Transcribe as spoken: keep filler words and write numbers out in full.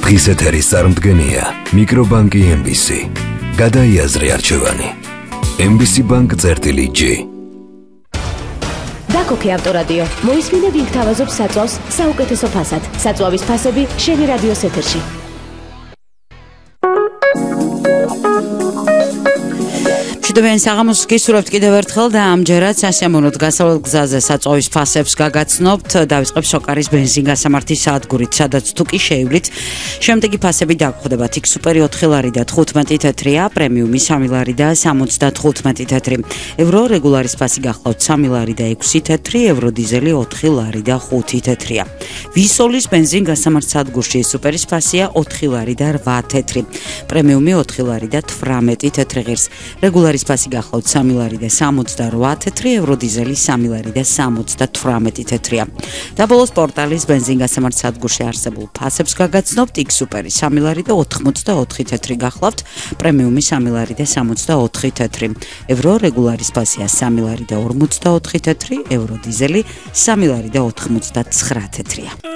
საფრთხის ეთერის წარმდგენია მიკრობანკი ემ ბი სი. გადაიაზრე არჩევანი. ემ ბი სი ბანკ წერტილი ჯი. დაკოქე ავტორადიო. მოისმინე ვინ გთავაზობს საწვავს საუკეთესო ფასად. საწვავის ფასები შენი რადიოს ეთერში. მშვიდობიანი საღამოს გისურვებთ კიდევ ერთხელ და ამჯერად სასიამოვნოდ გასავალ გზაზე საწვავის ფასებს გაგაცნობთ. დავიწყებ შოკარის ბენზინგასამართის სადგურით, სადაც თუ კი შეივლით, შემდეგი ფასები დაგხვდებათ. იქ სუპერი ოთხი ლარი და თხუთმეტი თეთრია, პრემიუმი სამი ლარი და სამოცდათხუთმეტი თეთრი. ევრო რეგულარის ფასი გახლავთ სამი ლარი და ექვსი თეთრი, ევრო დიზელი ოთხი ლარი და ხუთი თეთრია. ვისოლის ბენზინგასამართ სადგურში სუპერის ფასია ოთხი ლარი და რვა თეთრი, პრემიუმი ოთხი ლარი და თვრამეტი თეთრი ღირს. რეგულარის ფასი გახლავთ სამი ლარი და სამოცდარვა თეთრი, ევრო დიზელი სამი ლარი და სამოცდათვრამეტი თეთრია. და ბოლოს პორტალის ბენზინგასამართ სადგურში არსებულ ფასებს გაგაცნობთ. იქ სუპერი სამი ლარი და ოთხმოცდაოთხი თეთრი გახლავთ, პრემიუმი სამი ლარი და სამოცდაოთხი თეთრი. ევრო რეგულარის ფასია სამი ლარი და ორმოცდაოთხი თეთრი, ევრო დიზელი სამი ლარი და ოთხმოცდაცხრა თეთრია.